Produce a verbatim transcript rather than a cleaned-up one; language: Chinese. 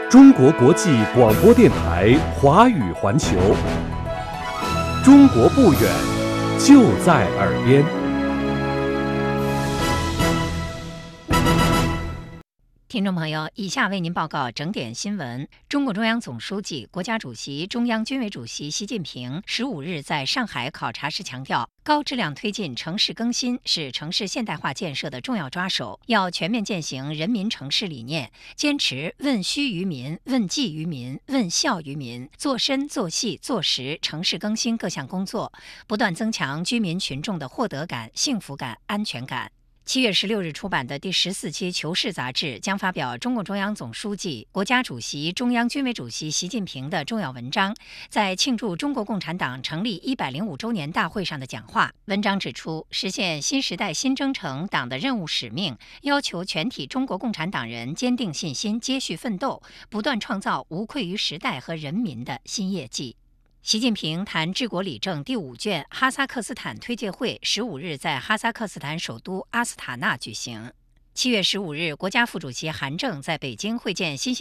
中国国际广播电台华语环球，中国不远，就在耳边。 听众朋友，以下为您报告整点新闻。中共中央总书记、国家主席、中央军委主席习近平十五日在上海考察时强调，高质量推进城市更新是城市现代化建设的重要抓手，要全面践行人民城市理念，坚持问需于民、问计于民、问效于民，做深做细做实城市更新各项工作，不断增强居民群众的获得感、幸福感、安全感。七月十六日出版的第十四期《求是》杂志将发表中共中央总书记、国家主席、中央军委主席习近平的重要文章，在庆祝中国共产党成立一百零五周年大会上的讲话。文章指出，实现新时代新征程党的任务使命，要求全体中国共产党人坚定信心，接续奋斗，不断创造无愧于时代和人民的新业绩。习近平谈治国理政第五卷哈萨克斯坦推介会十五日在哈萨克斯坦首都阿斯塔纳举行。七月十五日，国家副主席韩正在北京会见新西